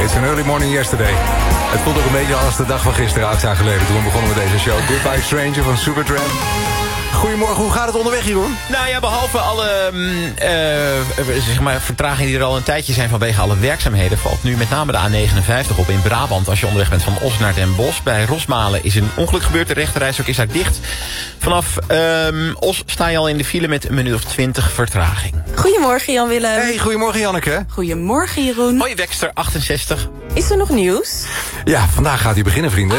It's an early morning yesterday. Het voelt ook een beetje als de dag van gisteren, 8 jaar geleden. Toen we begonnen met deze show. Goodbye Stranger van Supertramp. Goedemorgen, hoe gaat het onderweg, Jeroen? Nou ja, behalve alle vertragingen die er al een tijdje zijn vanwege alle werkzaamheden, valt nu met name de A59 op in Brabant als je onderweg bent van Os naar Den Bosch. Bij Rosmalen is een ongeluk gebeurd, de rechterrijstrook is daar dicht. Vanaf Os sta je al in de file met een minuut of 20 vertraging. Goedemorgen Jan-Willem. Hey, goedemorgen Janneke. Goedemorgen Jeroen. Hoi Wekster, 68. Is er nog nieuws? Ja, vandaag gaat hij beginnen, vrienden.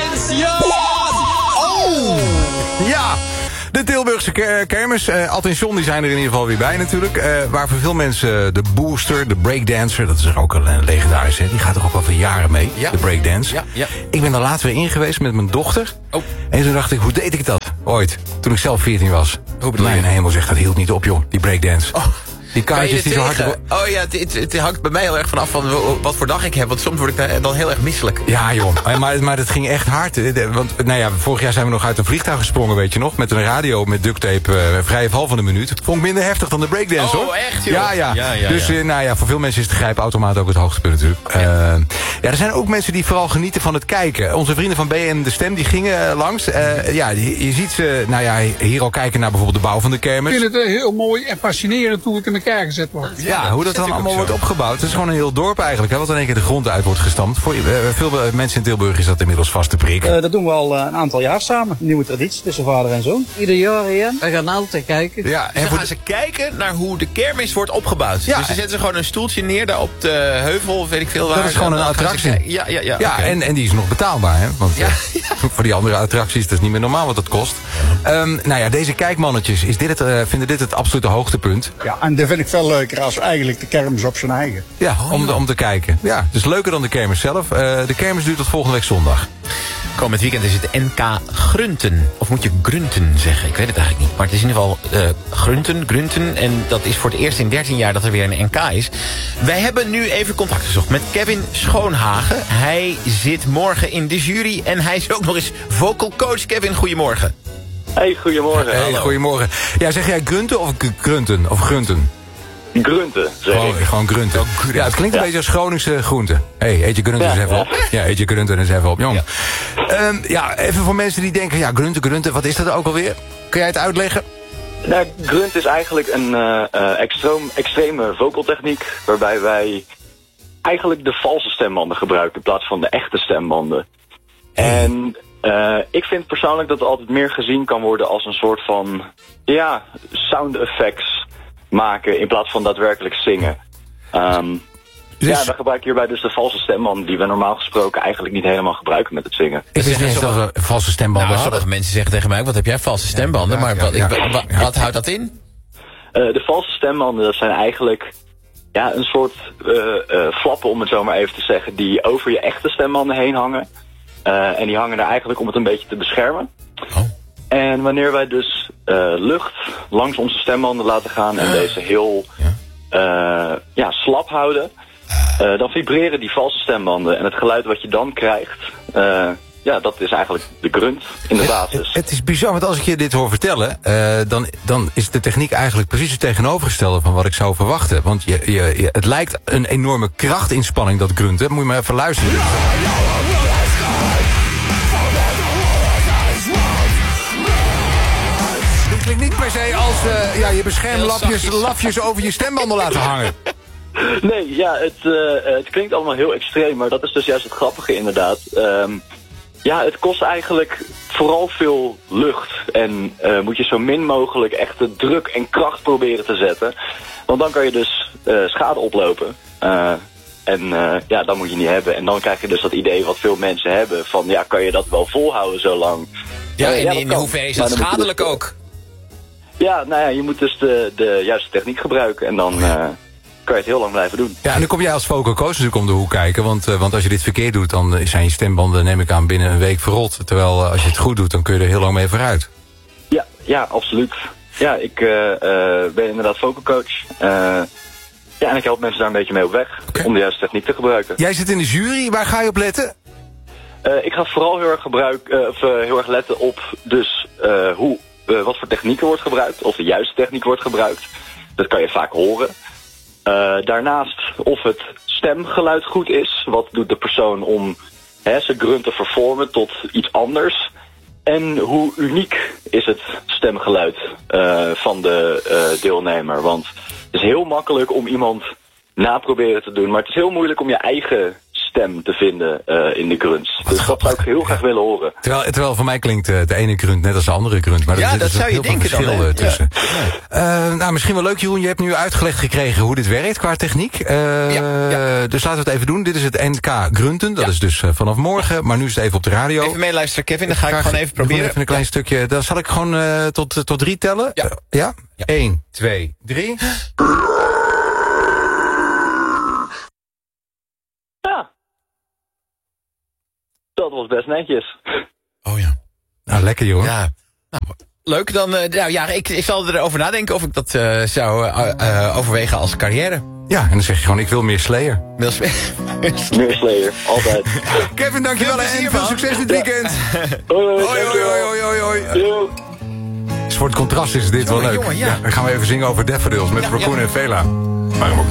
Oh! Ja! De Tilburgse kermis, attention, die zijn er in ieder geval weer bij natuurlijk. Waar voor veel mensen de booster, de breakdancer, dat is er ook een legendarische, die gaat er ook al voor jaren mee, ja. De breakdance. Ja, ja. Ik ben er laatst weer in geweest met mijn dochter. Oh. En toen dacht ik, hoe deed ik dat ooit? Toen ik zelf 14 was. Mijn hemel zegt, dat hield niet op joh, die breakdance. Oh. Die kaartjes die zo hard... Oh ja, het hangt bij mij heel erg vanaf van wat voor dag ik heb. Want soms word ik daar dan heel erg misselijk. Ja joh, maar het ging echt hard. Want nou ja, vorig jaar zijn we nog uit een vliegtuig gesprongen, weet je nog. Met een radio met duct tape, vrije val van een minuut. Vond ik minder heftig dan de breakdance hoor. Oh echt joh? Ja. Dus nou ja, voor veel mensen is de grijpautomaat ook het hoogtepunt natuurlijk. Ja, er zijn ook mensen die vooral genieten van het kijken. Onze vrienden van BN De Stem, die gingen langs. Ja, je ziet ze nou ja, hier al kijken naar bijvoorbeeld de bouw van de kermis. Ik vind het heel mooi en fascinerend hoe het in elkaar gezet wordt. Ja, hoe dat dan allemaal wordt opgebouwd. Het is gewoon een heel dorp eigenlijk, hè, wat in één keer de grond uit wordt gestampt. Voor veel mensen in Tilburg is dat inmiddels vast te prik. Dat doen we al een aantal jaar samen. Een nieuwe traditie tussen vader en zoon. Ieder jaar hier. We gaan altijd kijken. Ja, en dan gaan ze kijken naar hoe de kermis wordt opgebouwd. Ja, dus ze zetten ze gewoon een stoeltje neer daar op de heuvel, of weet ik veel waar. Dat is gewoon een attractie. Ja, okay. En die is nog betaalbaar, hè? Want voor die andere attracties, dat is niet meer normaal wat dat kost. Nou ja, deze kijkmannetjes, vinden dit het absolute hoogtepunt. Ja, en dat vind ik veel leuker als eigenlijk de kermis op zijn eigen. Ja, om te kijken. Ja, dus leuker dan de kermis zelf. De kermis duurt tot volgende week zondag. Komend weekend is het NK Grunten. Of moet je Grunten zeggen? Ik weet het eigenlijk niet. Maar het is in ieder geval Grunten. En dat is voor het eerst in 13 jaar dat er weer een NK is. Wij hebben nu even contact gezocht met Kevin Schoonhagen. Hij zit morgen in de jury. En hij is ook nog eens vocal coach. Kevin, goedemorgen. Hey, goedemorgen. Hey, goedemorgen. Ja, zeg jij Grunten of Grunten? Of Grunten? Grunten, zeg ik. Gewoon Grunten. Ja, het klinkt een beetje als Groningse groente. Eet je Grunten eens even op. Ja, eet je Grunten eens even op, jong. Ja, even voor mensen die denken, ja, Grunten, wat is dat ook alweer? Kun jij het uitleggen? Nou, Grunt is eigenlijk een extreme vocaltechniek, waarbij wij eigenlijk de valse stembanden gebruiken in plaats van de echte stembanden. En ik vind persoonlijk dat het altijd meer gezien kan worden als een soort van, sound effects maken in plaats van daadwerkelijk zingen. Ja, we gebruiken hierbij dus de valse stembanden die we normaal gesproken eigenlijk niet helemaal gebruiken met het zingen. Ik wist niet dat we valse stembanden hadden. Sommige mensen zeggen tegen mij, wat heb jij valse stembanden? Wat houdt dat in? De valse stembanden, dat zijn eigenlijk een soort flappen, om het zo maar even te zeggen, die over je echte stembanden heen hangen. En die hangen er eigenlijk om het een beetje te beschermen. Oh. En wanneer wij dus lucht langs onze stembanden laten gaan en deze heel slap houden, dan vibreren die valse stembanden. En het geluid wat je dan krijgt, dat is eigenlijk de grunt in de basis. Het is bizar, want als ik je dit hoor vertellen, dan is de techniek eigenlijk precies het tegenovergestelde van wat ik zou verwachten. Want het lijkt een enorme krachtinspanning, dat grunten. Moet je maar even luisteren. Klinkt niet per se als je beschermlapjes over je stembanden laten hangen. Nee, het klinkt allemaal heel extreem, maar dat is dus juist het grappige inderdaad. Het kost eigenlijk vooral veel lucht en moet je zo min mogelijk echt de druk en kracht proberen te zetten. Want dan kan je dus schade oplopen. Dat moet je niet hebben. En dan krijg je dus dat idee wat veel mensen hebben van, kan je dat wel volhouden zo lang? In hoeverre is dat schadelijk ook? Ja, je moet dus de juiste techniek gebruiken en dan kan je het heel lang blijven doen. Ja, en dan kom jij als vocal coach natuurlijk om de hoek kijken, want als je dit verkeerd doet, dan zijn je stembanden, neem ik aan, binnen een week verrot. Terwijl als je het goed doet, dan kun je er heel lang mee vooruit. Ja, absoluut. Ja, ik ben inderdaad vocal coach. En ik help mensen daar een beetje mee op weg om de juiste techniek te gebruiken. Jij zit in de jury, waar ga je op letten? Ik ga vooral heel erg letten op dus wat voor technieken wordt gebruikt, of de juiste techniek wordt gebruikt. Dat kan je vaak horen. Daarnaast of het stemgeluid goed is. Wat doet de persoon om zijn grunt te vervormen tot iets anders. En hoe uniek is het stemgeluid van de deelnemer. Want het is heel makkelijk om iemand naproberen te doen. Maar het is heel moeilijk om je eigen stem te vinden in de grunts. Dus dat zou ik heel graag willen horen. Terwijl voor mij klinkt de ene grunt net als de andere grunt. Maar er zit dat dus zou je heel veel denken verschil dan, tussen. Nou, misschien wel leuk, Jeroen. Je hebt nu uitgelegd gekregen hoe dit werkt qua techniek. Dus laten we het even doen. Dit is het NK Grunten. Dat is dus vanaf morgen. Maar nu is het even op de radio. Even meeluisteren, Kevin. Dan ga ik gewoon even proberen. Even een klein stukje. Dan zal ik gewoon tot 3 tellen. Ja? 1, 2, 3. Ja. Dat was best netjes. Oh ja. Nou, lekker, Jeroen. Ja. Nou, leuk. Dan, ik zal erover nadenken of ik dat zou overwegen als carrière. Ja, en dan zeg je gewoon, ik wil meer Slayer. Meer Slayer, altijd. Kevin, dankjewel en veel succes dit weekend. Hoi, hoi. Dus voor het contrast is dit wel leuk. Jongen, ja. Dan gaan we even zingen over Daffodils met Raccoon en Vela. Waarom ook niet?